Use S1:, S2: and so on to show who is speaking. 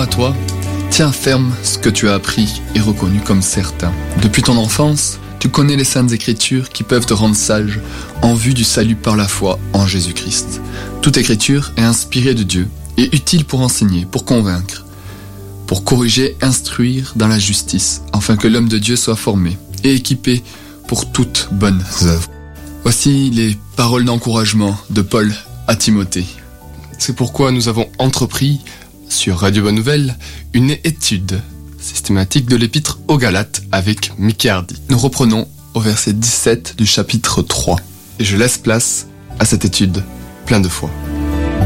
S1: à toi, tiens ferme ce que tu as appris et reconnu comme certain. Depuis ton enfance, tu connais les saintes écritures qui peuvent te rendre sage en vue du salut par la foi en Jésus-Christ. Toute écriture est inspirée de Dieu et utile pour enseigner, pour convaincre, pour corriger, instruire dans la justice, afin que l'homme de Dieu soit formé et équipé pour toutes bonnes œuvres. Voici les paroles d'encouragement de Paul à Timothée.
S2: C'est pourquoi nous avons entrepris, sur Radio Bonne Nouvelle, une étude systématique de l'épître aux Galates avec Mickey Hardy.
S1: Nous reprenons au verset 17 du chapitre 3.
S2: Et je laisse place à cette étude pleine de foi.